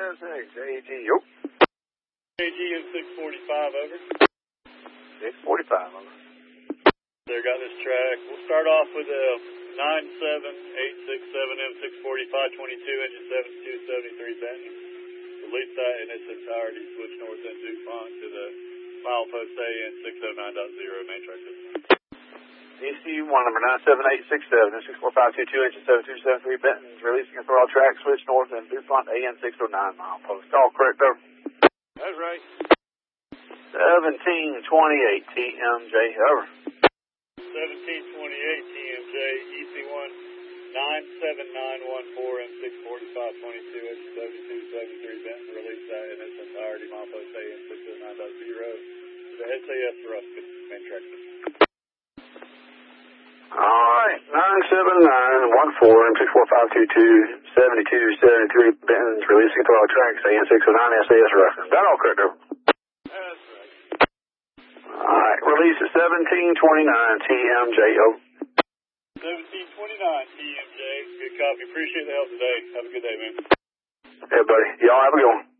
AG, yo. AG in 645, over. 645, over. They got this track. We'll start off with a 97867 M645 22 engine 7273 Benton. Release that in its entirety. Switch north and DuPont to the milepost AN 609.0 main track system. ECU 1 number 97867 M64522 engine 7273 Benton. Releasing a throttle track. Switch north and DuPont AN 609 milepost. All correct, over. That's right. 1728 TMJ, over. 1728 TMJ, EC1 97914 M645 22 engine 7273 Benton. Release that in its entirety. Milepost AN 609.0 to the SAS Ruskin main track system. Alright, 97914 M64522 7273 Benton. Releasing throttle tracks AN 609 SAS Ruskin. That all correct, over. That's right. Alright, release at 1729 TMJ, over. 1729 TMJ. Good copy. Appreciate the help today. Have a good day, man. Hey, buddy. Y'all have a good one.